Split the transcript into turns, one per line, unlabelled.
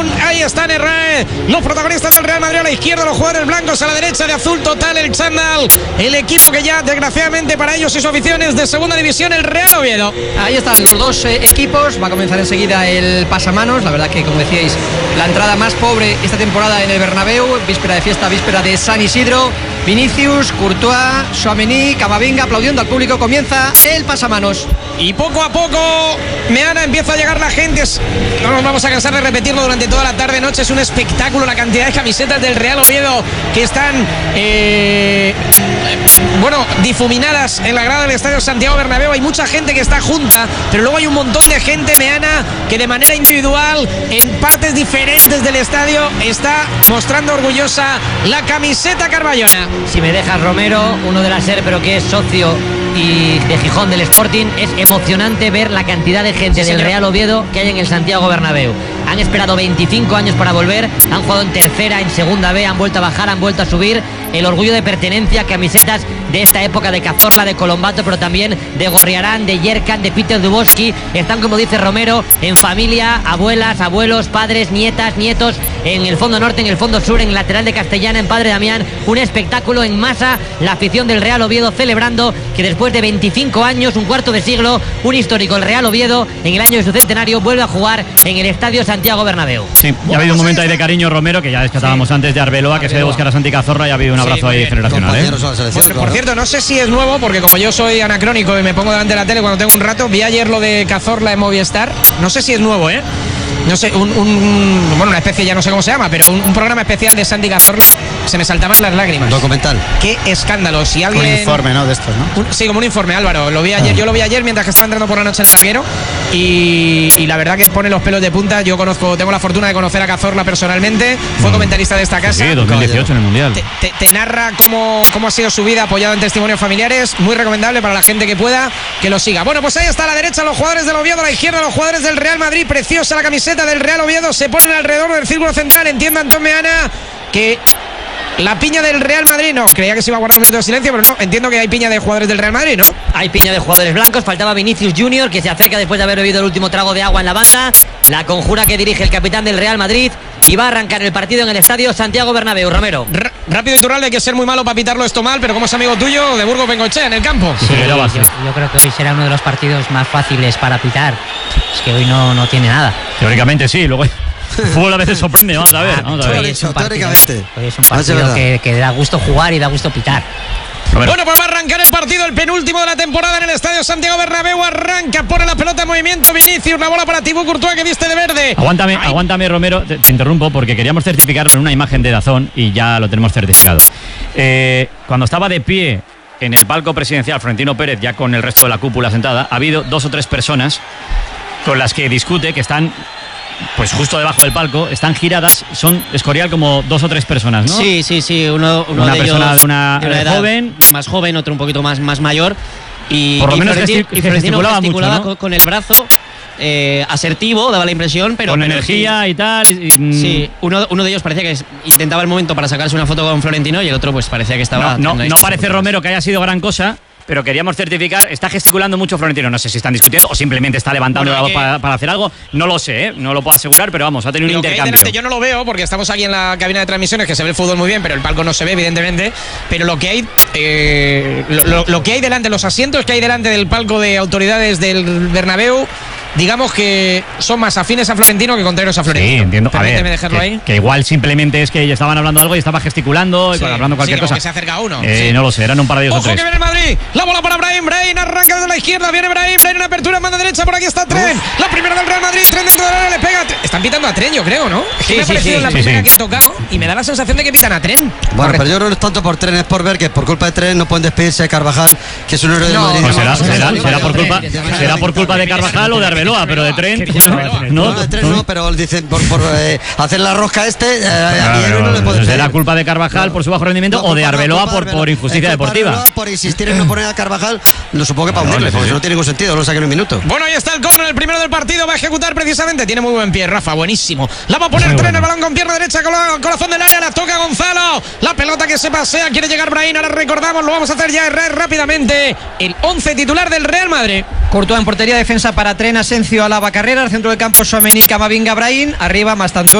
Jong-un. Ahí están los protagonistas del Real Madrid a la izquierda, los jugadores blancos a la derecha, de azul total el Chandal, el equipo que ya desgraciadamente para ellos y su afición es de segunda división, el Real Oviedo.
Ahí están los dos equipos. Va a comenzar enseguida el pasamanos. La verdad que, como decíais, la entrada más pobre esta temporada en el Bernabéu, víspera de fiesta, víspera de San Isidro. Vinicius, Courtois, Tchouaméni, Camavinga aplaudiendo al público. Comienza el pasamanos.
Y poco a poco, Meana, empieza a llegar la gente. No nos vamos a cansar de repetirlo durante toda la tarde-noche. Es un espectáculo la cantidad de camisetas del Real Oviedo que están difuminadas en la grada del Estadio Santiago Bernabéu. Hay mucha gente que está junta, pero luego hay un montón de gente, Meana, que de manera individual, en partes diferentes del estadio, está mostrando orgullosa la camiseta carballona.
Si me dejas, Romero, uno de la SER, pero que es socio y de Gijón del Sporting, es emocionante ver la cantidad de gente del Real Oviedo que hay en el Santiago Bernabéu. Han esperado 25 años para volver, han jugado en tercera, en segunda B, han vuelto a bajar, han vuelto a subir. El orgullo de pertenencia, camisetas de esta época de Cazorla, de Colombato, pero también de Gorriarán, de Yerkan, de Peter Dubowski. Están, como dice Romero, en familia, abuelas, abuelos, padres, nietas, nietos, en el fondo norte, en el fondo sur, en el lateral de Castellana, en Padre Damián. Un espectáculo en masa, la afición del Real Oviedo celebrando que después de 25 años, un cuarto de siglo, un histórico, el Real Oviedo, en el año de su centenario, vuelve a jugar en el Estadio Santiago Bernabéu.
Sí, ya ha habido un momento ahí de cariño, Romero, que ya descatábamos antes, de Arbeloa, que se debe buscar a Santi Cazorla, y ha habido un abrazo ahí generacional.
Por cierto, no sé si es nuevo, porque como yo soy anacrónico y me pongo delante de la tele cuando tengo un rato, vi ayer lo de Cazorla en Movistar. No sé si es nuevo, no sé, una especie, ya no sé cómo se llama, pero un programa especial de Santi Cazorla. Se me saltaban las lágrimas.
Documental.
Qué escándalo. Si alguien...
Un informe, ¿no? De estos, ¿no?
Sí, como un informe, Álvaro. Lo vi ayer. Yo lo vi ayer mientras que estaba entrando por la noche al larguero. Y la verdad que pone los pelos de punta. Yo tengo la fortuna de conocer a Cazorla personalmente. Fue comentarista de esta casa.
Sí, 2018 en el Mundial.
Te narra cómo ha sido su vida, apoyado en testimonios familiares. Muy recomendable para la gente que pueda que lo siga. Bueno, pues ahí está a la derecha los jugadores del Oviedo, a la izquierda los jugadores del Real Madrid. Preciosa la camiseta del Real Oviedo. Se ponen alrededor del círculo central. Entienda Antón Meana que la piña del Real Madrid, no, creía que se iba a guardar un minuto de silencio, pero no, entiendo que hay piña de jugadores del Real Madrid, ¿no?
Hay piña de jugadores blancos, faltaba Vinicius Junior, que se acerca después de haber bebido el último trago de agua en la banda. La conjura que dirige el capitán del Real Madrid, y va a arrancar el partido en el Estadio Santiago Bernabéu. Romero.
Rápido Iturralde, hay que ser muy malo para pitarlo esto mal, pero como es amigo tuyo, de Burgos Bengoechea en el campo.
Sí, yo creo que hoy será uno de los partidos más fáciles para pitar. Es que hoy no tiene nada.
Teóricamente sí, luego... Fútbol a veces sorprende, vamos a ver.
Hoy es un partido que da gusto jugar y da gusto pitar.
Bueno, pues va a arrancar el partido, el penúltimo de la temporada en el Estadio Santiago Bernabéu. Arranca, pone la pelota en movimiento Vinicius, la bola para Thibaut Courtois, que viste de verde.
Aguántame, Romero, te interrumpo porque queríamos certificarlo en una imagen de Dazón y ya lo tenemos certificado. Cuando estaba de pie en el palco presidencial Florentino Pérez, ya con el resto de la cúpula sentada, ha habido 2 o 3 personas con las que discute, que están... pues justo debajo del palco, están giradas, son Escorial como 2 o 3 personas, ¿no?
Sí, uno
una
de
persona
ellos
de una edad
joven, más joven, otro un poquito más mayor, y
por lo menos
gesticulaba
mucho, ¿no?
con el brazo, asertivo, daba la impresión, pero
con energía y tal.
Sí, uno de ellos parecía que intentaba el momento para sacarse una foto con Florentino, y el otro pues parecía que estaba...
No parece, Romero, que haya sido gran cosa, pero queríamos certificar. Está gesticulando mucho Florentino, no sé si están discutiendo o simplemente está levantando la voz para hacer algo, no lo sé, no lo puedo asegurar, pero vamos, ha tenido un intercambio.
Delante, yo no lo veo porque estamos aquí en la cabina de transmisiones, que se ve el fútbol muy bien, pero el palco no se ve, evidentemente. Pero lo que hay lo que hay delante, los asientos que hay delante del palco de autoridades del Bernabéu, digamos que son más afines a Florentino que contrarios a Florentino.
Sí, entiendo.
Permíteme dejarlo ahí.
Que igual simplemente es que estaban hablando algo y estaba gesticulando, hablando cualquier cosa.
Que se acerca uno.
No lo sé, eran un par de ellos.
Ojo, que viene el Madrid. La bola para Brahim arranca desde la izquierda. Viene Brahim en apertura en banda derecha. Por aquí está Tren. La primera del Real Madrid. Tren dentro del área, le pega. Están pitando a Tren, yo creo, ¿no? Es que me ha parecido la primera que ha tocado y me da la sensación de que pitan a Tren.
Bueno, pero yo creo que no es tanto por Tren, es por ver que por culpa de Tren no pueden despedirse de Carvajal, que es un héroe del Madrid.
Pues será por culpa de Carvajal o de Arbeloa, pero de Tren
no, de Tren no, pero dicen por hacer la rosca
no le puede. ¿Será culpa de Carvajal por su bajo rendimiento o de Arbeloa por injusticia deportiva?
Por insistir en no poner a Carvajal, lo supongo que para hundirle, porque no tiene ningún sentido, lo saque en un minuto.
Bueno, ahí está el córner, el primero del partido, va a ejecutar precisamente, tiene muy buen pie, Rafa, buenísimo. La va a poner Tren, el balón con pierna derecha, corazón del área, la toca Gonzalo, la pelota que se pasea, quiere llegar Brahim, ahora recordamos, lo vamos a hacer ya rápidamente, el 11 titular del Real Madrid.
Courtois en portería, defensa para Tren, Asencio, Alaba, Carrera, al centro del campo Tchouaméni, Camavinga, Brahim, arriba Mastantuono